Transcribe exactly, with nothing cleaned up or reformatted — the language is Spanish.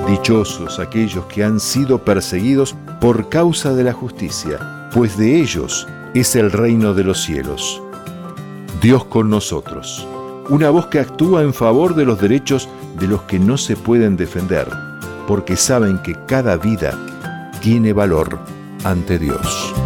Dichosos aquellos que han sido perseguidos por causa de la justicia, pues de ellos es el reino de los cielos. Dios con nosotros. Una voz que actúa en favor de los derechos de los que no se pueden defender, porque saben que cada vida tiene valor ante Dios.